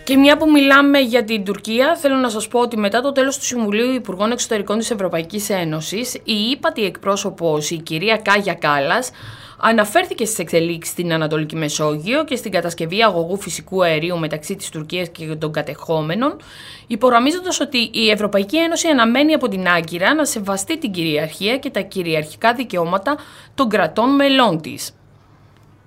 Και μια που μιλάμε για την Τουρκία, θέλω να σας πω ότι μετά το τέλος του Συμβουλίου Υπουργών Εξωτερικών της Ευρωπαϊκής Ένωσης, η ύπατη εκπρόσωπος, η κυρία Κάγια Κάλλας, αναφέρθηκε στις εξελίξεις στην Ανατολική Μεσόγειο και στην κατασκευή αγωγού φυσικού αερίου μεταξύ της Τουρκίας και των κατεχόμενων, υπογραμμίζοντας ότι η Ευρωπαϊκή Ένωση αναμένει από την Άγκυρα να σεβαστεί την κυριαρχία και τα κυριαρχικά δικαιώματα των κρατών μελών της.